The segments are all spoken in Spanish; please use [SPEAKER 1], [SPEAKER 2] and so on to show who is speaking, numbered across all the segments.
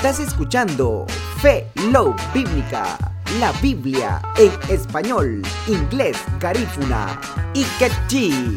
[SPEAKER 1] Estás escuchando Fe Love Bíblica, la Biblia en español, inglés, garífuna y quechí.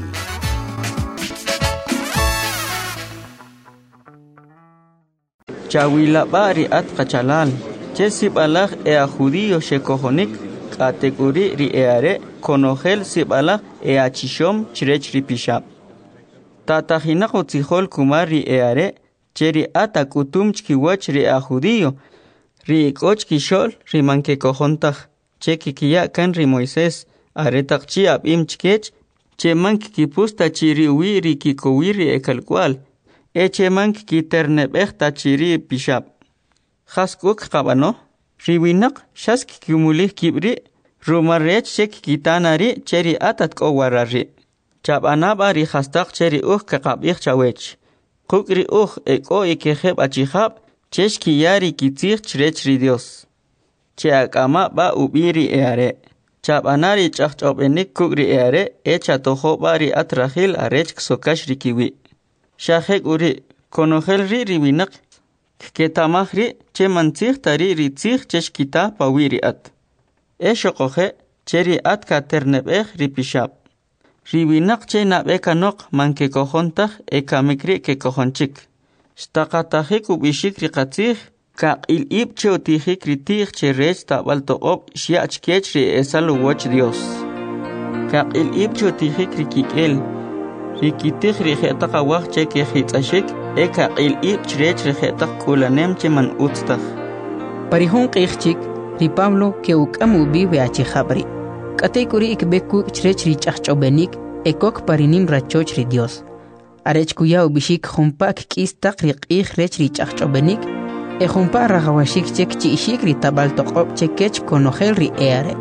[SPEAKER 2] Chawila bari at kachalal, chesib alag ea judío shekohonik, kategori ri eare, konogel sib alag ea chishom chirech ripishab. Tatahinak utzihol kumar ri eare, cheri ata kutum chkiwach ri a judío, ri ikoch kishol ri manke kohontach, che kikiya kan ri Moisés, aretak chi ab im chkech, che mank kipusta chiri uwi ri kikowi ri ekalkwal, eche mank kiterneb echta chiri pishab. Khaskuk kabano, riwinak shask kumulih kibri, rumarech chek kitanari cheri atat kowarari. Chab anaba ri khastak cheri kakab ich chawech. Kukri eko ikeheb achihab, chesh kiyari kitzich chirech ri Dios. Che akama ba ubiri eare. Chab anari chachchob enik kukri eare, echa toho bari atrahil arech ksokash rikiwi. Shahek uri, konogel ri riwinak, ketamah ri, che mantzich tari ri tzich chesh kita pawiri at. Eshokohe, cheri at katerneb ripishab. Riwinak che nabeka nok manke kohontach ekamikri ke kohonchik. Stakatahik ubishik rikatzich, ka il che otihik ritich che rech tabal to'ob shiach kech ri esalu wach Dios. Ka il che otihik rikikel, rikitich rijetak awach che ke hitzashik, eka il chirech rijetak kulanem che man utstach.
[SPEAKER 3] Parihon qichchik, ri Pablo ke ukamu biwe achijabri. Kateikuri ikbeku chirech ri chachchobenik, ekok parinim rachoch ri Dios. Arech kuya ubishik humpak kistak riqih rech ri chachchobenik, e humpa ragawashik chek chi ishik ri tabal toqob chekech konogel ri eare.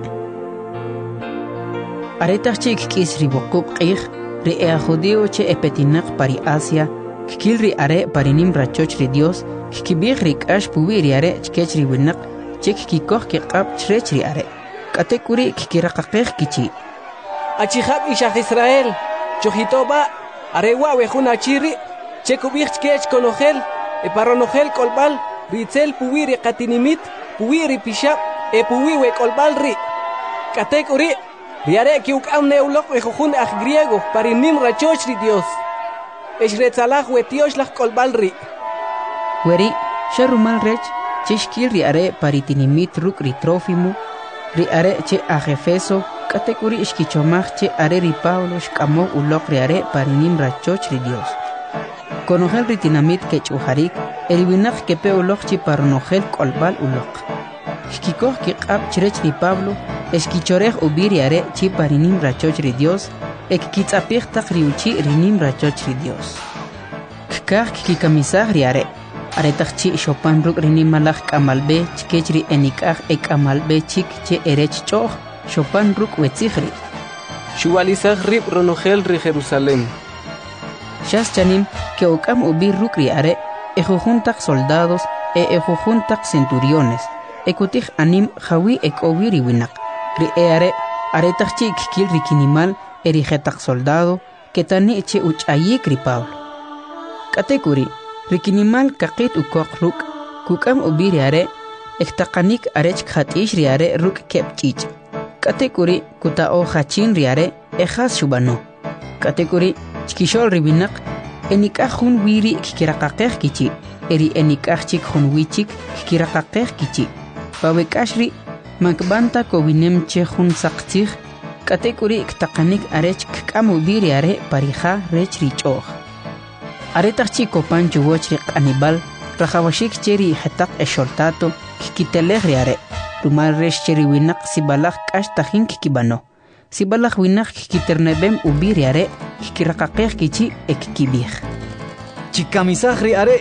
[SPEAKER 3] Aretach chik kis ri bokub qih, ri ea judío che epetinak pari Asia, kikil ri are parinim rachoch ri Dios, kikibih ri kash puwi ri are chkech ri winak, chek kikoh kikab chirech ri are. Katekuri kikirakakeh kichi.
[SPEAKER 4] Achihab ishach Israel, chojitoba, arewa wejun achiri, chekubich kech konogel, paronogel kolbal, ritzel puwiri katinimit, puwiri pishab, puwiwe kolbal ri. Katekuri, riare kiukam neulok wejujun aj griego, parinim rachoch ri Dios. Eshretzalaj wetiosh laj kolbal ri.
[SPEAKER 3] Weri, sharumal rech, cheshkil riare paritinimit ruk ri Trofimu, ri are che a Jefeso, katekuri ishkichomach che are ri Pablo shkamo ulok ri are parinim rachoch ri Dios. Konogel ri tinamit ke chuharik, eriwinach ke pe ulok chi paronogel kolbal ulok. Shkikoh ki qab chirech ri Pablo, eshkichorech ubiri are chi parinim rachoch ri Dios, ek kitzapich tak ri uchi rinim rachoch ri Dios. Kikah kikamisah ri are, aretach chi shopan ruk rini malach kamalbe chkechri enikach ekamalbe chik che erech choch shopan ruk wetzihri.
[SPEAKER 4] Shualizach rib ronogel ri Jerusalén.
[SPEAKER 3] Shas chanim que okam ubi ruk ri are ejujuntak soldados ejujuntak centuriones ekutich anim jawi ekowiri winak ri are aretach chi kikil ri kinimal erijetak soldado que tani che uchayik ri Pablo. Katekuri Rikinimal kakit ukok ruk, kukam ubiri are, ektakanik arech khatish riare ruk kepchich. Katekuri kutao hachin riare, ejas shubano. Katekuri chkishol ribinak, enikah hun wiri kikirakakeh kichi, eri enikah chik hun wichik kikirakakeh kichi. Pawekashri, makbanta kowinem che hun saktich, katekuri ektakanik arech kukam ubiri are parija rech richoch. Aretach chico pancho wochri anibal, rajawashik cheri hetak esholtato, kikitelech riare, rumal resh cheri winak sibalach kashtahin kikibano. Sibalach winak kikiternebem ubiriare, kikirakakeh kichi ekikibih.
[SPEAKER 4] Chikamisah riare.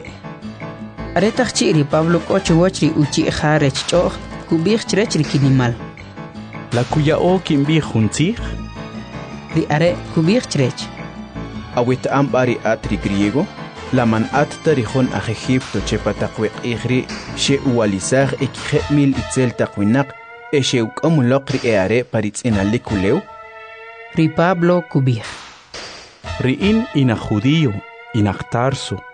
[SPEAKER 3] Aretach chiri Pablo kocho wochri uchi jarech choch, kubih chrechri kinimal.
[SPEAKER 5] La kuya o kimbih huntzich?
[SPEAKER 3] Riare kubih chrech.
[SPEAKER 5] Awit ambari atri griego, la man at tarihon a Egipto chepatakwe igri, she ualizar ekijemil itzel takwinak, eshe ukamulokri eare paritz inalikuleu?
[SPEAKER 3] Ri Pablo kubih.
[SPEAKER 5] Riin ina judío, ina Tarso,